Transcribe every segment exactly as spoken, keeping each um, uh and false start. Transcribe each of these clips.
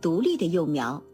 独立的幼苗。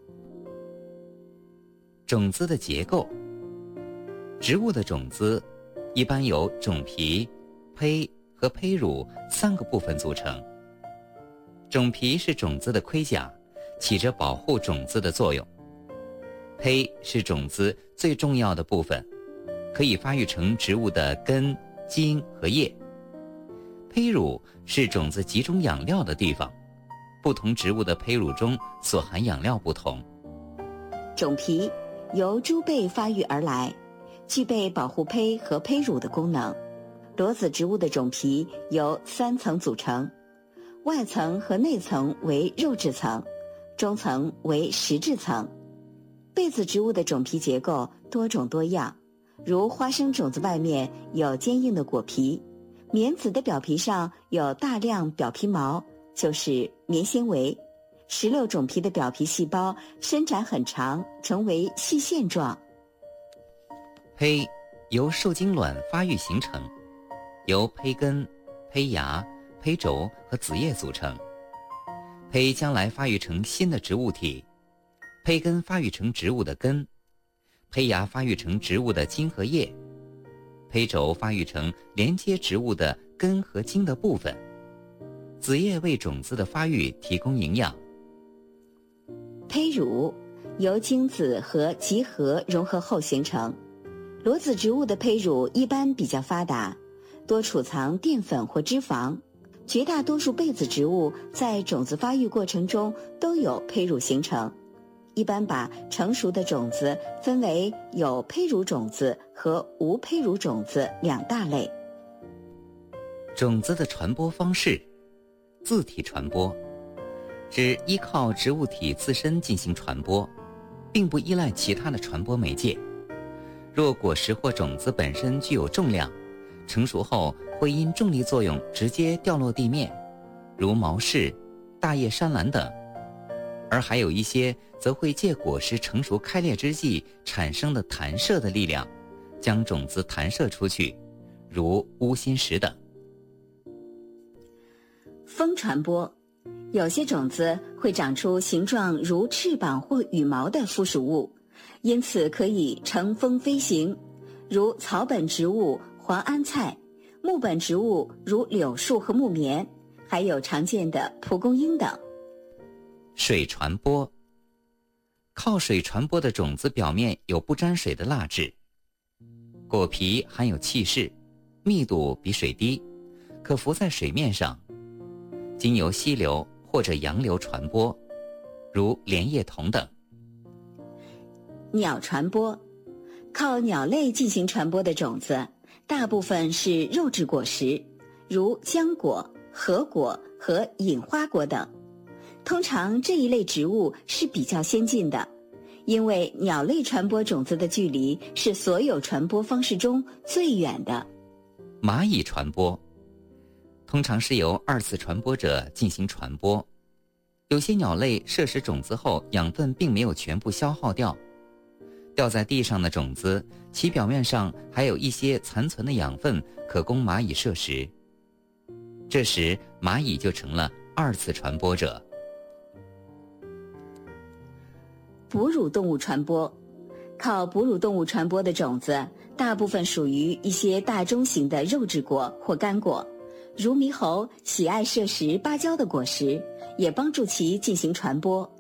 种子的结构。植物的种子一般由种皮、胚和胚乳三个部分组成。种皮是种子的盔甲，起着保护种子的作用。胚是种子最重要的部分，可以发育成植物的根、茎和叶。胚乳是种子集中养料的地方，不同植物的胚乳中所含养料不同。 种皮由株被发育而来，具备保护胚和胚乳的功能。裸子植物的种皮由三层组成，外层和内层为肉质层，中层为实质层。被子植物的种皮结构多种多样，如花生种子外面有坚硬的果皮，棉籽的表皮上有大量表皮毛，就是棉纤维。石榴种皮的表皮细胞伸展很长，成为细线状。 胚由受精卵发育形成，由胚根、胚芽、胚轴和子叶组成。胚将来发育成新的植物体，胚根发育成植物的根，胚芽发育成植物的茎和叶，胚轴发育成连接植物的根和茎的部分，子叶为种子的发育提供营养。 胚乳由精子和集合融合后形成。裸子植物的胚乳一般比较发达，多储藏淀粉或脂肪。绝大多数被子植物在种子发育过程中都有胚乳形成。一般把成熟的种子分为有胚乳种子和无胚乳种子两大类。 种子的传播方式。自体传播指依靠植物体自身进行传播，并不依赖其他的传播媒介。若果实或种子本身具有重量，成熟后会因重力作用直接掉落地面，如毛柿、大叶山兰等。而还有一些则会借果实成熟开裂之际产生的弹射的力量，将种子弹射出去，如乌心石等。 风传播，有些种子会长出形状如翅膀或羽毛的附属物，因此可以乘风飞行，如草本植物黄安菜，木本植物如柳树和木棉，还有常见的蒲公英等。 水传播，靠水传播的种子表面有不沾水的蜡质，果皮含有气势，密度比水低，可浮在水面上，经由溪流或者洋流传播，如莲叶桐等。 鸟传播，靠鸟类进行传播的种子大部分是肉质果实，如浆果、核果和隐花果等。通常这一类植物是比较先进的，因为鸟类传播种子的距离是所有传播方式中最远的。 蚂蚁传播通常是由二次传播者进行传播，有些鸟类摄食种子后养分并没有全部消耗掉，掉在地上的种子其表面上还有一些残存的养分可供蚂蚁摄食，这时蚂蚁就成了二次传播者。 哺乳动物传播，靠哺乳动物传播的种子大部分属于一些大中型的肉质果或干果，如猕猴喜爱摄食芭蕉的果实，也帮助其进行传播。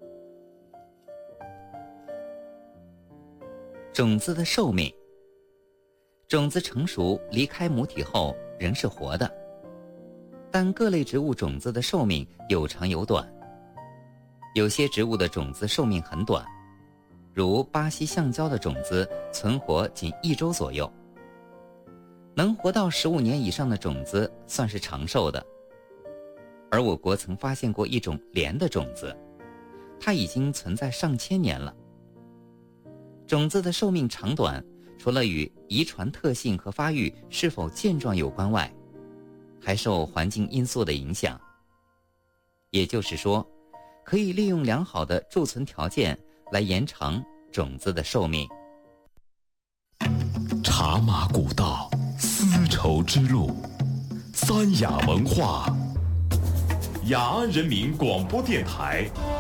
种子的寿命，种子成熟离开母体后仍是活的，但各类植物种子的寿命有长有短。有些植物的种子寿命很短，如巴西橡胶的种子存活仅一周左右。能活到十五年以上的种子算是长寿的。而我国曾发现过一种莲的种子，它已经存在上千年了。种子的寿命长短，除了与遗传特性和发育是否健壮有关外，还受环境因素的影响。也就是说，可以利用良好的贮存条件来延长种子的寿命。 茶马古道，丝绸之路，三雅文化，雅安人民广播电台。